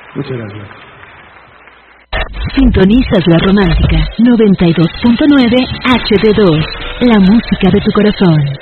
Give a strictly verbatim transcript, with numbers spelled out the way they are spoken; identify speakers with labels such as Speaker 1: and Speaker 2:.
Speaker 1: Muchas gracias.
Speaker 2: Sintonizas La Romántica noventa y dos punto nueve H D dos, la música de tu corazón.